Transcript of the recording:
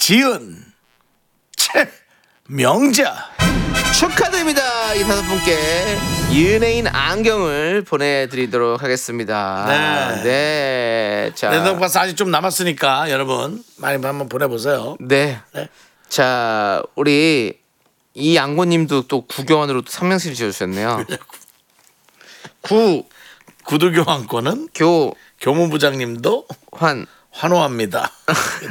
지은 최명자 축하드립니다. 이 5분께 연예인 안경을 보내드리도록 하겠습니다. 네. 네. 자. 랜덤박스 아직 좀 남았으니까 여러분 많이 한번 보내보세요. 네. 네. 자, 우리 이 양고님도 또 구교환으로 상명시를 지어주셨네요. 구두교환권은 교환 교무부장님도 환호합니다.